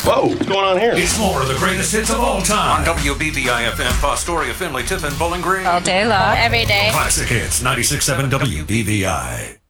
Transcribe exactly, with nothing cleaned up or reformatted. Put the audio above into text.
Whoa, what's going on here? It's more of the greatest hits of all time. On W B V I F M, Fostoria, Finley, Tiffin, Bowling Green. All day long. Every day. Classic hits, ninety-six point seven W B V I.